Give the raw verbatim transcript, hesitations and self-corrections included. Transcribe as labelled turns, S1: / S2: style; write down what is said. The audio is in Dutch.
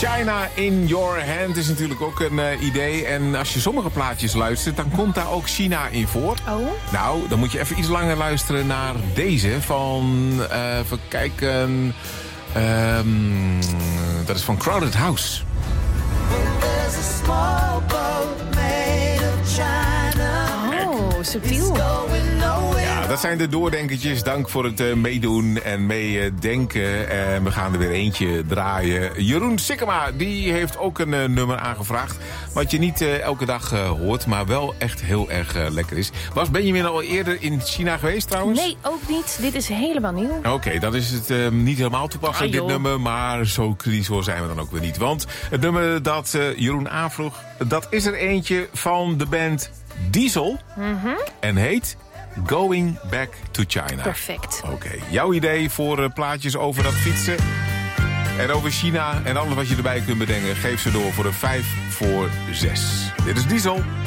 S1: China in Your Hand is natuurlijk ook een uh, idee. En als je sommige plaatjes luistert, dan komt daar ook China in voor.
S2: Oh.
S1: Nou, dan moet je even iets langer luisteren naar deze van... Uh, even kijken... Um, dat is van Crowded House.
S2: Oh, subtiel.
S1: Ja, dat zijn de doordenkertjes. Dank voor het uh, meedoen en meedenken. En we gaan er weer eentje draaien. Jeroen Sikkema, die heeft ook een uh, nummer aangevraagd. Wat je niet uh, elke dag uh, hoort, maar wel echt heel erg uh, lekker is. Was Benjamin al eerder in China geweest trouwens?
S2: Nee, ook niet. Dit is helemaal nieuw.
S1: Oké, okay, dan is het uh, niet helemaal toepasselijk,
S2: ah,
S1: dit nummer. Maar zo, zo zijn we dan ook weer niet. Want het nummer dat uh, Jeroen aanvroeg, dat is er eentje van de band Diesel.
S2: Mm-hmm.
S1: En heet Going Back to China.
S2: Perfect.
S1: Oké, okay. Jouw idee voor uh, plaatjes over dat fietsen en over China en alles wat je erbij kunt bedenken, geef ze door voor een vijf voor zes. Dit is Diesel.